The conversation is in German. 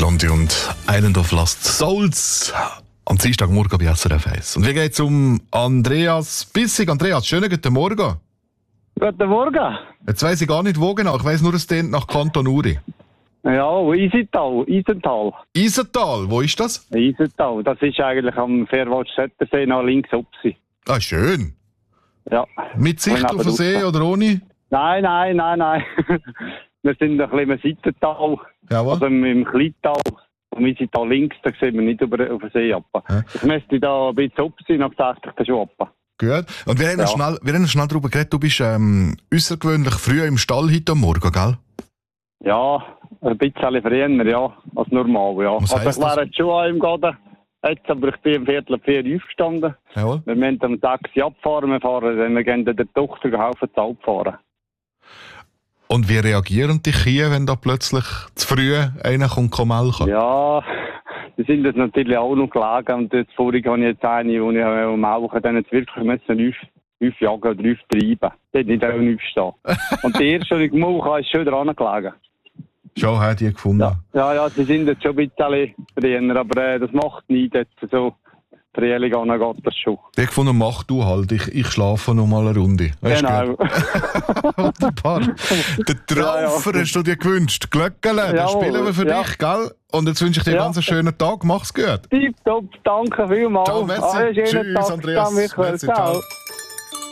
Blondie und Island of Lost Souls am Dienstagmorgen bei SRF 1. Und wie geht's um Andreas Bissig? Andreas, schönen guten Morgen. Guten Morgen. Jetzt weiss ich gar nicht, wo genau. Ich weiss nur, es dehnt nach Kanton Uri. Ja, Isental. Isental, wo ist das? Isental, das ist eigentlich am Fairwald-Städtersee nach links oben. Ah, schön. Ja. Mit Sicht auf den See oder ohne? Nein. Wir sind ein bisschen im Seitental, Jawohl. also im Kleintal. Am Isental links, da sehen wir nicht auf den See ab. Ja. Ich müsste da ein bisschen oben sein, aber da dachte ich schon ab. Gut. Und wir haben schnell darüber geredet, du bist außergewöhnlich früh im Stall heute Morgen, gell? Ja, ein bisschen früher, ja, als normal, ja. Was Also heisst ich wäre das? jetzt schon an ihm gegangen, jetzt, aber ich bin um 3:45 aufgestanden. Jawohl. Wir müssen am Taxi abfahren, wir gehen der Tochter helfen zu abfahren. Und wie reagieren die Kühe, wenn da plötzlich zu früh einer kommt melken? Ja, die sind das natürlich auch noch gelegen. Und jetzt vorhin habe ich jetzt eine, die ich melken, dann jetzt wirklich müssen 5 jagen oder 5 treiben. Die hat nicht auch nicht stehen. Und die erste, die ich gemaucht habe, ist schon dran gelegen. Schon, hat die gefunden. Ja, die sind jetzt schon ein bisschen früher, aber das macht nichts. Jetzt so Frühling an geht das schon. Die gefunden, mach du halt, ich schlafe noch mal eine Runde. Weißt Genau. Wunderbar. Den Traufer hast du dir gewünscht. Glöckele, den spielen wir für dich, gell? Und jetzt wünsche ich dir einen ganz schönen Tag. Mach's gut. Tipptopp, danke vielmals. Ciao, merci. Tschüss, Andreas. Merci, ciao.